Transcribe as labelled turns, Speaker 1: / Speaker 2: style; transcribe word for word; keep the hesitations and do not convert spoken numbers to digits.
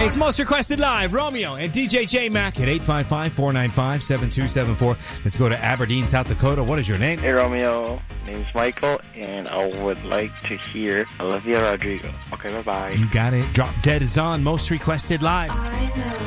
Speaker 1: Hey, it's Most Requested Live, Romeo and D J J Mac at eight five five, four nine five, seven two seven four. Let's go to Aberdeen, South Dakota. What is your name?
Speaker 2: Hey, Romeo. Name's Michael, and I would like to hear Olivia Rodrigo. Okay, bye-bye.
Speaker 1: You got it. Drop Dead is on Most Requested Live.
Speaker 3: I know.